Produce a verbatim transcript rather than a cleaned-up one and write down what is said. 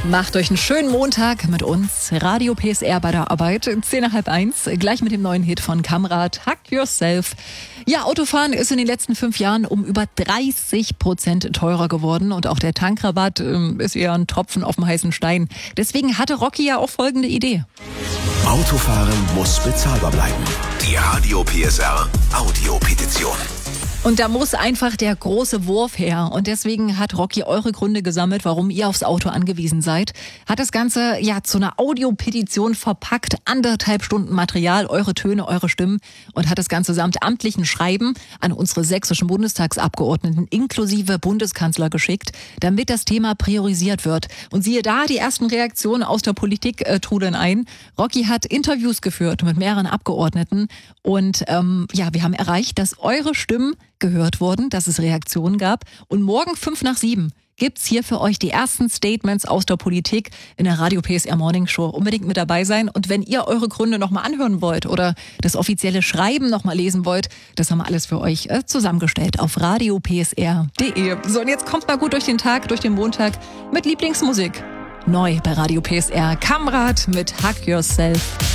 Macht euch einen schönen Montag mit uns. Radio P S R bei der Arbeit. Zehn nach halb eins. Gleich mit dem neuen Hit von Kamrat. Hack Yourself. Ja, Autofahren ist in den letzten fünf Jahren um über dreißig Prozent teurer geworden. Und auch der Tankrabatt äh, ist eher ein Tropfen auf dem heißen Stein. Deswegen hatte Rocky ja auch folgende Idee. Autofahren muss bezahlbar bleiben. Die Radio P S R Audiopetition. Und da muss einfach der große Wurf her. Und deswegen hat Rocky eure Gründe gesammelt, warum ihr aufs Auto angewiesen seid. Hat das Ganze ja zu einer Audiopetition verpackt. Anderthalb Stunden Material, eure Töne, eure Stimmen. Und hat das Ganze samt amtlichen Schreiben an unsere sächsischen Bundestagsabgeordneten inklusive Bundeskanzler geschickt, damit das Thema priorisiert wird. Und siehe da, die ersten Reaktionen aus der Politik äh, trudeln ein. Rocky hat Interviews geführt mit mehreren Abgeordneten. Und ähm, ja, wir haben erreicht, dass eure Stimmen gehört wurden, dass es Reaktionen gab. Und morgen fünf nach sieben gibt's hier für euch die ersten Statements aus der Politik in der Radio P S R Morning Show. Unbedingt mit dabei sein. Und wenn ihr eure Gründe nochmal anhören wollt oder das offizielle Schreiben nochmal lesen wollt, das haben wir alles für euch äh, zusammengestellt auf radio p s r punkt d e. So, und jetzt kommt mal gut durch den Tag, durch den Montag mit Lieblingsmusik. Neu bei Radio P S R. Kamrat mit Hack Yourself.